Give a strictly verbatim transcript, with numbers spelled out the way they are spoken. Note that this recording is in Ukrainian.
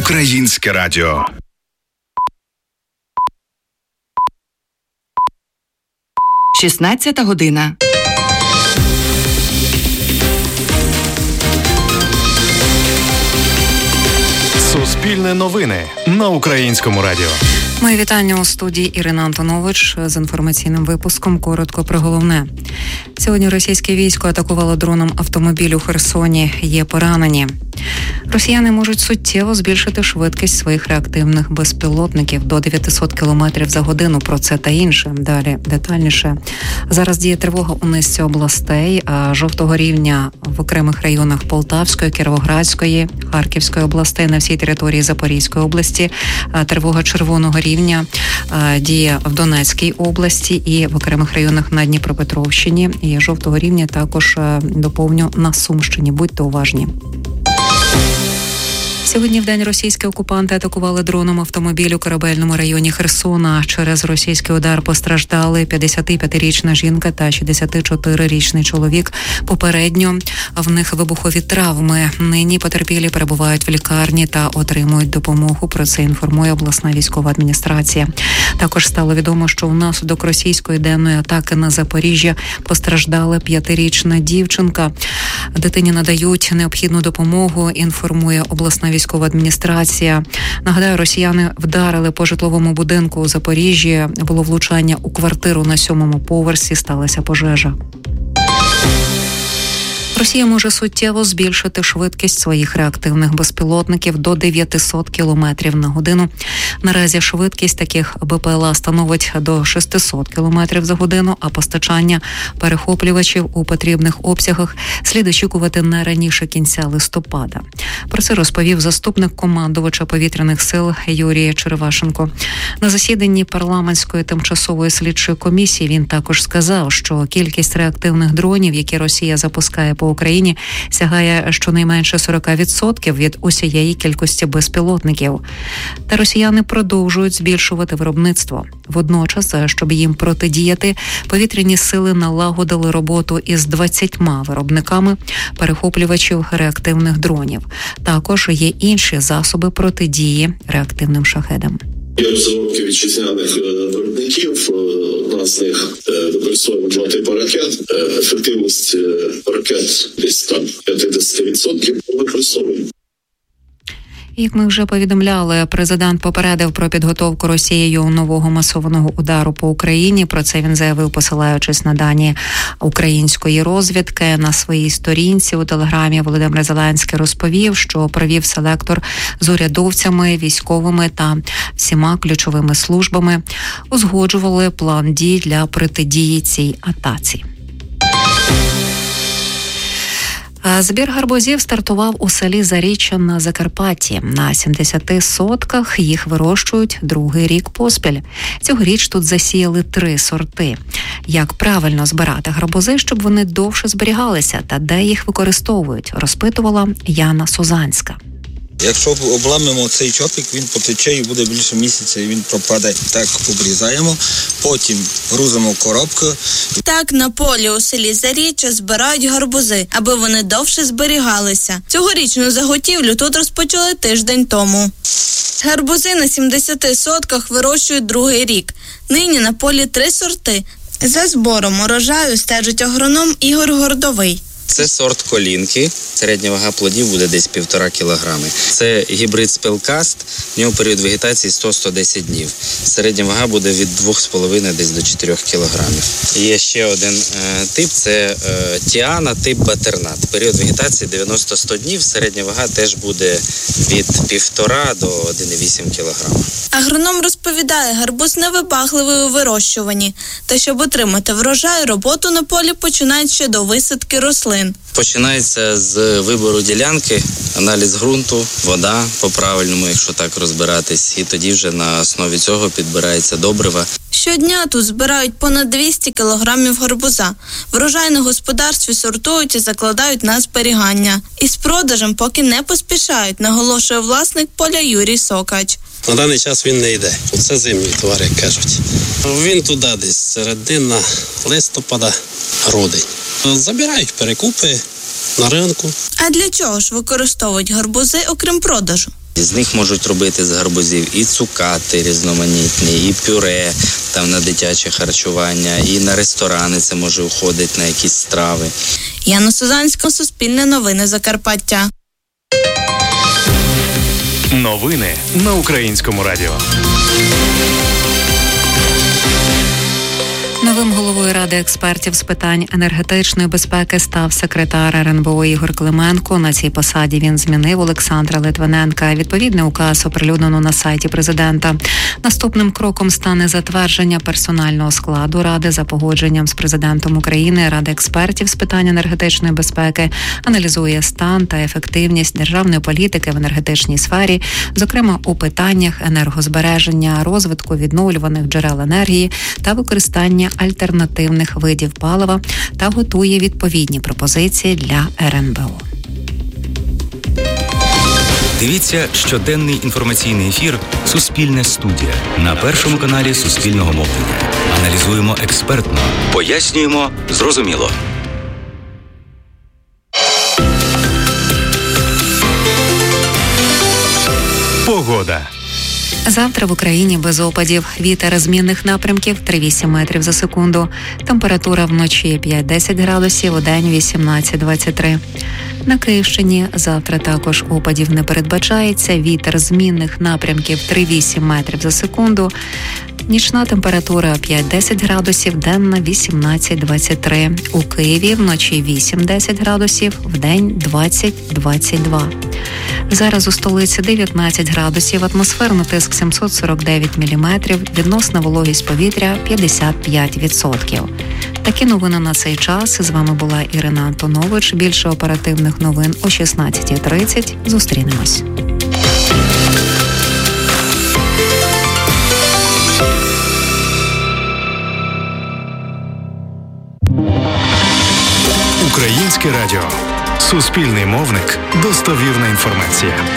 Українське радіо. шістнадцята година. Суспільне новини на Українському радіо. Моє вітання у студії Ірина Антонович з інформаційним випуском. Коротко про головне. Сьогодні російське військо атакувало дроном автомобіль у Херсоні. Є поранені. Росіяни можуть суттєво збільшити швидкість своїх реактивних безпілотників до дев'ятсот кілометрів за годину. Про це та інше. Далі детальніше. Зараз діє тривога у низці областей, а жовтого рівня в окремих районах Полтавської, Кіровоградської, Харківської областей, на всій території Запорізької області. Тривога червоного рівня діє в Донецькій області і в окремих районах на Дніпропетровщині. І жовтого рівня також доповню на Сумщині. Будьте уважні. Сьогодні в день російські окупанти атакували дроном автомобіль у Корабельному районі Херсона. Через російський удар постраждали п'ятдесятип'ятирічна жінка та шістдесятичотирирічний чоловік. Попередньо в них вибухові травми. Нині потерпілі перебувають в лікарні та отримують допомогу. Про це інформує обласна військова адміністрація. Також стало відомо, що внаслідок російської денної атаки на Запоріжжя постраждала п'ятирічна дівчинка. Дитині надають необхідну допомогу, інформує обласна військова адміністрація. Нагадаю, росіяни вдарили по житловому будинку у Запоріжжі. Було влучання у квартиру на сьомому поверсі, сталася пожежа. Росія може суттєво збільшити швидкість своїх реактивних безпілотників до дев'ятсот кілометрів на годину. Наразі швидкість таких БПЛА становить до шістсот кілометрів за годину, а постачання перехоплювачів у потрібних обсягах слід очікувати не раніше кінця листопада. Про це розповів заступник командувача повітряних сил Юрій Черевашенко. На засіданні парламентської тимчасової слідчої комісії він також сказав, що кількість реактивних дронів, які Росія запускає по Україні, сягає щонайменше сорок відсотків від усієї кількості безпілотників. Та росіяни продовжують збільшувати виробництво. Водночас, щоб їм протидіяти, повітряні сили налагодили роботу із двадцятьма виробниками перехоплювачів реактивних дронів. Також є інші засоби протидії реактивним шахедам. Є розробки вітчизняних виробників, одна з них використовує два типи ракет. Ефективність ракет десь там п'ятдесят відсотків використовуємо. Як ми вже повідомляли, президент попередив про підготовку Росією нового масованого удару по Україні. Про це він заявив, посилаючись на дані української розвідки. На своїй сторінці у Телеграмі Володимир Зеленський розповів, що провів селектор з урядовцями, військовими та всіма ключовими службами. Узгоджували план дій для протидії цій атаці. Збір гарбузів стартував у селі Заріччя на Закарпатті. На сімдесяти сотках їх вирощують другий рік поспіль. Цьогоріч тут засіяли три сорти. Як правильно збирати гарбузи, щоб вони довше зберігалися та де їх використовують, розпитувала Яна Сузанська. Якщо обламимо цей чопик, він потече і буде більше місяця, і він пропаде. Так обрізаємо, потім грузимо коробку. Так на полі у селі Заріччя збирають гарбузи, аби вони довше зберігалися. Цьогорічну заготівлю тут розпочали тиждень тому. Гарбузи на сімдесяти сотках вирощують другий рік. Нині на полі три сорти. За збором урожаю стежить агроном Ігор Гордовий. Це сорт колінки, середня вага плодів буде десь півтора кілограми. Це гібрид спелкаст, в нього період вегетації сто - сто десять днів. Середня вага буде від двох з половиною десь до чотирьох кілограмів. Є ще один е, тип, це е, тіана, тип батернат. Період вегетації дев'яносто - сто днів, середня вага теж буде від півтора до один цілих вісім кілограма. Агроном розповідає, гарбуз невибагливий у вирощуванні. Та щоб отримати врожай, роботу на полі починають ще до висадки рослин. Починається з вибору ділянки, аналіз ґрунту, вода по-правильному, якщо так розбиратись. І тоді вже на основі цього підбирається добрива. Щодня тут збирають понад двісті кілограмів гарбуза. Врожай на господарстві сортують і закладають на зберігання. Із продажем поки не поспішають, наголошує власник поля Юрій Сокач. На даний час він не йде. Це зимній товар, як кажуть. Він туди десь середина листопада, грудень. Забирають перекупи на ринку. А для чого ж використовують гарбузи, окрім продажу? З них можуть робити з гарбузів і цукати різноманітні, і пюре там на дитяче харчування, і на ресторани це може уходити на якісь страви. Яна Сузанська, Суспільне новини Закарпаття. Новини на Українському радіо. Новим головою Ради експертів з питань енергетичної безпеки став секретар ер ен бе о Ігор Клименко. На цій посаді він змінив Олександра Литвиненка. Відповідний указ оприлюднено на сайті президента. Наступним кроком стане затвердження персонального складу Ради за погодженням з президентом України. Рада експертів з питань енергетичної безпеки аналізує стан та ефективність державної політики в енергетичній сфері, зокрема у питаннях енергозбереження, розвитку відновлюваних джерел енергії та використання альтернативних видів палива та готує відповідні пропозиції для ер ен бе о. Дивіться щоденний інформаційний ефір «Суспільне студія» на першому каналі Суспільного мовлення. Аналізуємо експертно, пояснюємо зрозуміло. Погода. Завтра в Україні без опадів. Вітер змінних напрямків три-вісім метрів за секунду. Температура вночі п'ять-десять градусів, удень вісімнадцять-двадцять три. На Київщині завтра також опадів не передбачається. Вітер змінних напрямків три-вісім метрів за секунду. Нічна температура п'ять-десять градусів, денна вісімнадцять-двадцять три. У Києві вночі вісім-десять градусів, вдень двадцять-двадцять два. Зараз у столиці дев'ятнадцять градусів, атмосферний тиск сімсот сорок дев'ять міліметрів, відносна вологість повітря п'ятдесят п'ять відсотків. Такі новини на цей час. З вами була Ірина Антонович. Більше оперативних новин о шістнадцять тридцять. Зустрінемось. Українське радіо. Суспільний мовник. Достовірна інформація.